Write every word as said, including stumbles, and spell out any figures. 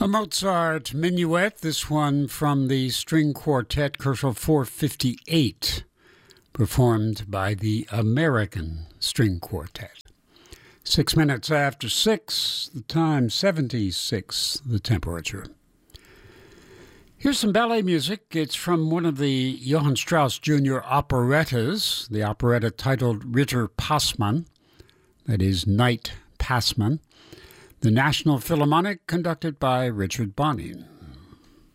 A Mozart Minuet, this one from the String Quartet, Koszul four fifty-eight, performed by the American String Quartet. Six minutes after six, the time seventy-six, the temperature. Here's some ballet music. It's from one of the Johann Strauss Junior operettas, the operetta titled Ritter Passmann, that is, Knight Passman. The National Philharmonic, conducted by Richard Bonin.